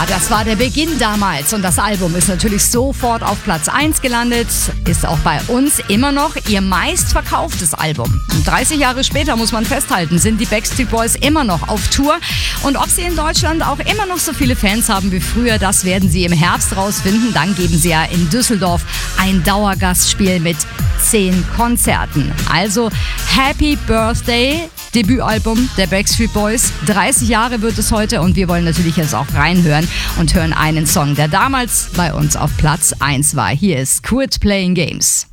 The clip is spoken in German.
Das war der Beginn damals und das Album ist natürlich sofort auf Platz 1 gelandet, ist auch bei uns immer noch ihr meistverkauftes Album. Und 30 Jahre später, muss man festhalten, sind die Backstreet Boys immer noch auf Tour und ob sie in Deutschland auch immer noch so viele Fans haben wie früher, das werden sie im Herbst rausfinden. Dann geben sie ja in Düsseldorf ein Dauergastspiel mit 10 Konzerten. Also Happy Birthday! Debütalbum der Backstreet Boys. 30 Jahre wird es heute und wir wollen natürlich jetzt auch reinhören und hören einen Song, der damals bei uns auf Platz 1 war. Hier ist Quit Playing Games.